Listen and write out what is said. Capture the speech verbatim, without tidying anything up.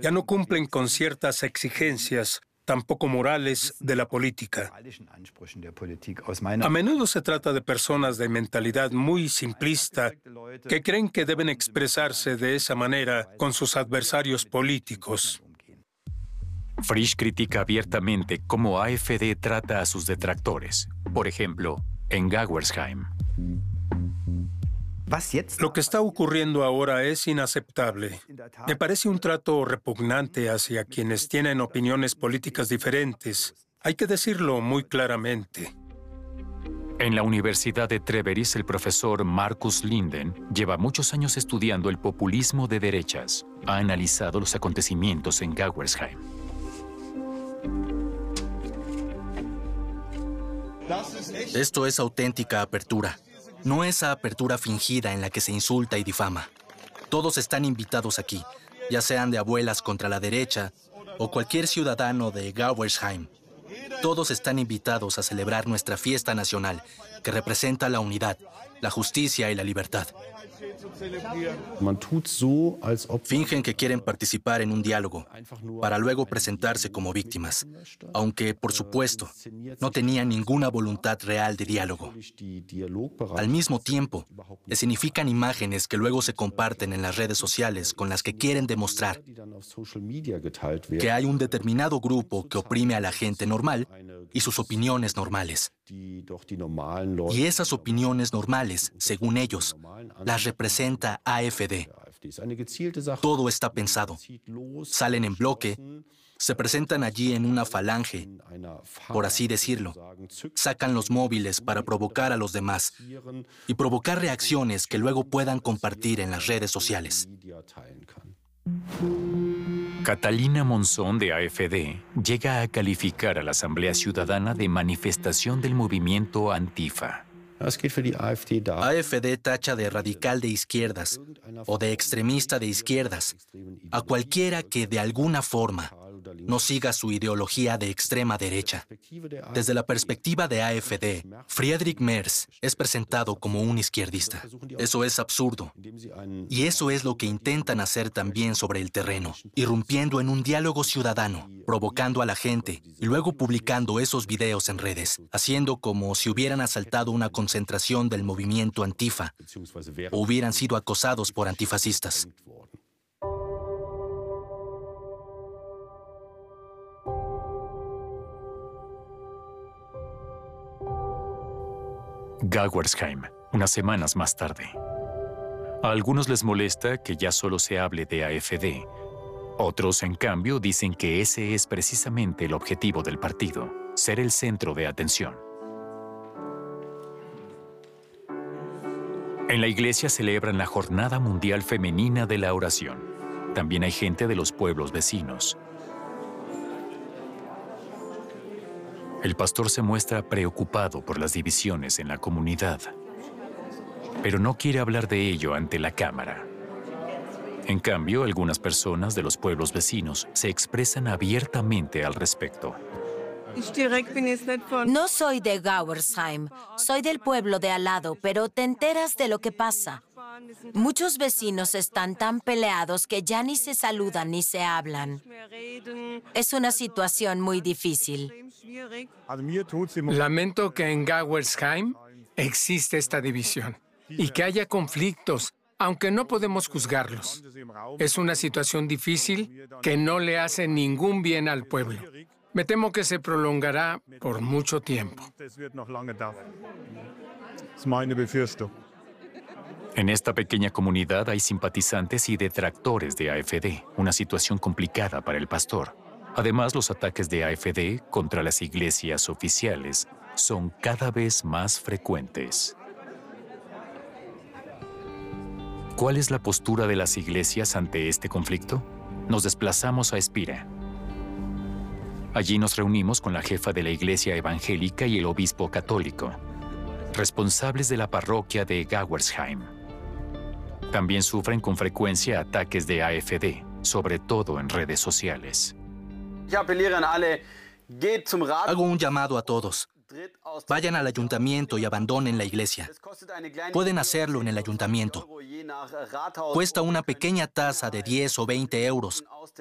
ya no cumplen con ciertas exigencias, tampoco morales, de la política. A menudo se trata de personas de mentalidad muy simplista que creen que deben expresarse de esa manera con sus adversarios políticos. Frisch critica abiertamente cómo A F D trata a sus detractores, por ejemplo, en Gauersheim. Lo que está ocurriendo ahora es inaceptable. Me parece un trato repugnante hacia quienes tienen opiniones políticas diferentes. Hay que decirlo muy claramente. En la Universidad de Treveris, el profesor Markus Linden lleva muchos años estudiando el populismo de derechas. Ha analizado los acontecimientos en Gauersheim. Esto es auténtica apertura. No esa apertura fingida en la que se insulta y difama. Todos están invitados aquí, ya sean de abuelas contra la derecha o cualquier ciudadano de Gauersheim. Todos están invitados a celebrar nuestra fiesta nacional, que representa la unidad, la justicia y la libertad. Fingen que quieren participar en un diálogo, para luego presentarse como víctimas, aunque, por supuesto, no tenían ninguna voluntad real de diálogo. Al mismo tiempo, escenifican imágenes que luego se comparten en las redes sociales con las que quieren demostrar que hay un determinado grupo que oprime a la gente normal y sus opiniones normales. Y esas opiniones normales, según ellos, las representa A F D. Todo está pensado. Salen en bloque, se presentan allí en una falange, por así decirlo. Sacan los móviles para provocar a los demás y provocar reacciones que luego puedan compartir en las redes sociales. Catalina Monzón, de A F D, llega a calificar a la Asamblea Ciudadana de manifestación del movimiento Antifa. A F D tacha de radical de izquierdas o de extremista de izquierdas a cualquiera que de alguna forma no siga su ideología de extrema derecha. Desde la perspectiva de A F D, Friedrich Merz es presentado como un izquierdista. Eso es absurdo. Y eso es lo que intentan hacer también sobre el terreno, irrumpiendo en un diálogo ciudadano, provocando a la gente y luego publicando esos videos en redes, haciendo como si hubieran asaltado una concentración del movimiento Antifa o hubieran sido acosados por antifascistas. Gauersheim, unas semanas más tarde. A algunos les molesta que ya solo se hable de A F D. Otros, en cambio, dicen que ese es precisamente el objetivo del partido, ser el centro de atención. En la iglesia celebran la Jornada Mundial Femenina de la Oración. También hay gente de los pueblos vecinos. El pastor se muestra preocupado por las divisiones en la comunidad, pero no quiere hablar de ello ante la cámara. En cambio, algunas personas de los pueblos vecinos se expresan abiertamente al respecto. No soy de Gauersheim, soy del pueblo de al lado, pero te enteras de lo que pasa. Muchos vecinos están tan peleados que ya ni se saludan ni se hablan. Es una situación muy difícil. Lamento que en Gauersheim existe esta división y que haya conflictos, aunque no podemos juzgarlos. Es una situación difícil que no le hace ningún bien al pueblo. Me temo que se prolongará por mucho tiempo. En esta pequeña comunidad hay simpatizantes y detractores de A F D, una situación complicada para el pastor. Además, los ataques de A F D contra las iglesias oficiales son cada vez más frecuentes. ¿Cuál es la postura de las iglesias ante este conflicto? Nos desplazamos a Espira. Allí nos reunimos con la jefa de la iglesia evangélica y el obispo católico, responsables de la parroquia de Gauersheim. También sufren con frecuencia ataques de A F D, sobre todo en redes sociales. Hago un llamado a todos. Vayan al ayuntamiento y abandonen la iglesia. Pueden hacerlo en el ayuntamiento. Cuesta una pequeña tasa de diez o veinte euros,